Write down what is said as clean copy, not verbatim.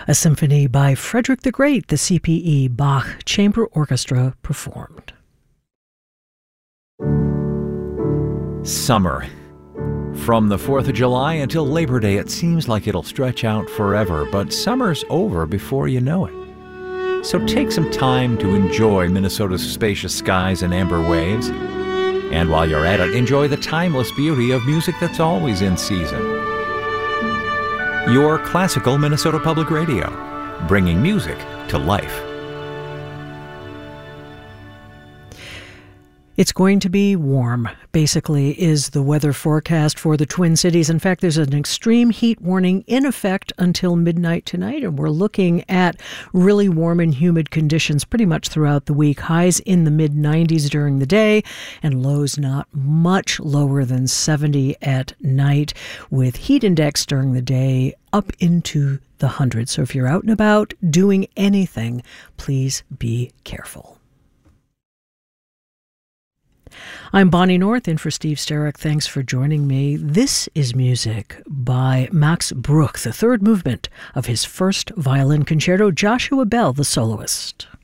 A symphony by Frederick the Great, the CPE Bach Chamber Orchestra performed. Summer. From the 4th of July until Labor Day, it seems like it'll stretch out forever, but summer's over before you know it. So take some time to enjoy Minnesota's spacious skies and amber waves. And while you're at it, enjoy the timeless beauty of music that's always in season. Your classical Minnesota Public Radio, bringing music to life. It's going to be warm, basically, is the weather forecast for the Twin Cities. In fact, there's an extreme heat warning in effect until midnight tonight, and we're looking at really warm and humid conditions pretty much throughout the week. Highs in the mid-90s during the day, and lows not much lower than 70 at night, with heat index during the day up into the hundreds. So if you're out and about doing anything, please be careful. I'm Bonnie North, in for Steve Sterrick. Thanks for joining me. This is music by Max Bruch, the third movement of his first violin concerto, Joshua Bell, the soloist.